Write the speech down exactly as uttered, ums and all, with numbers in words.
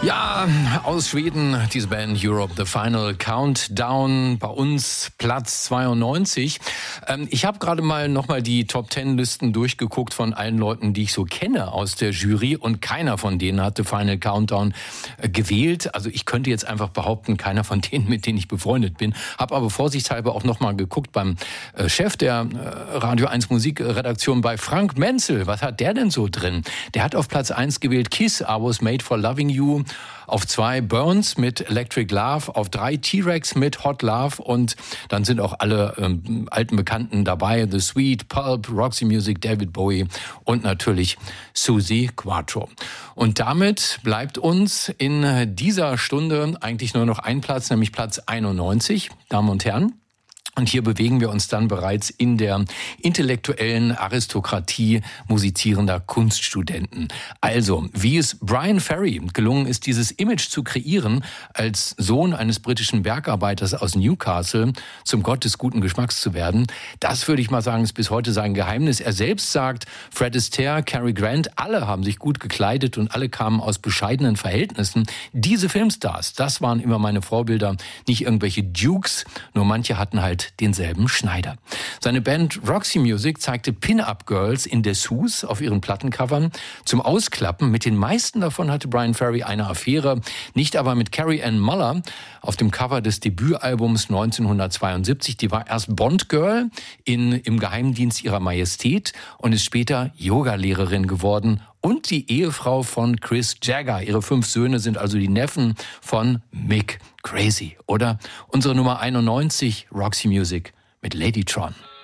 Ja, aus Schweden, diese Band Europe, The Final Countdown, bei uns Platz zweiundneunzig. Ähm, ich habe gerade mal nochmal die Top Ten Listen durchgeguckt von allen Leuten, die ich so kenne aus der Jury, und keiner von denen hatte Final Countdown äh, gewählt. Also ich könnte jetzt einfach behaupten, keiner von denen, mit denen ich befreundet bin. Habe aber vorsichtshalber auch nochmal geguckt beim äh, Chef der äh, Radio eins Musikredaktion, bei Frank Menzel. Was hat der denn so drin? Der hat auf Platz eins gewählt Kiss, I Was Made for Loving You. Auf zwei Burns mit Electric Love, auf drei T-Rex mit Hot Love, und dann sind auch alle ähm, alten Bekannten dabei, The Sweet, Pulp, Roxy Music, David Bowie und natürlich Suzi Quatro. Und damit bleibt uns in dieser Stunde eigentlich nur noch ein Platz, nämlich Platz einundneunzig, Damen und Herren. Und hier bewegen wir uns dann bereits in der intellektuellen Aristokratie musizierender Kunststudenten. Also, wie es Bryan Ferry gelungen ist, dieses Image zu kreieren, als Sohn eines britischen Bergarbeiters aus Newcastle zum Gott des guten Geschmacks zu werden, das würde ich mal sagen, ist bis heute sein Geheimnis. Er selbst sagt, Fred Astaire, Cary Grant, alle haben sich gut gekleidet und alle kamen aus bescheidenen Verhältnissen. Diese Filmstars, das waren immer meine Vorbilder, nicht irgendwelche Dukes, nur manche hatten halt denselben Schneider. Seine Band Roxy Music zeigte Pin-Up-Girls in Dessous auf ihren Plattencovern zum Ausklappen. Mit den meisten davon hatte Bryan Ferry eine Affäre, nicht aber mit Carrie Ann Moller auf dem Cover des Debütalbums neunzehnhundertzweiundsiebzig. Die war erst Bond-Girl in, im Geheimdienst ihrer Majestät und ist später Yogalehrerin geworden und die Ehefrau von Chris Jagger. Ihre fünf Söhne sind also die Neffen von Mick. Crazy, oder? Unsere Nummer einundneunzig, Roxy Music mit Ladytron.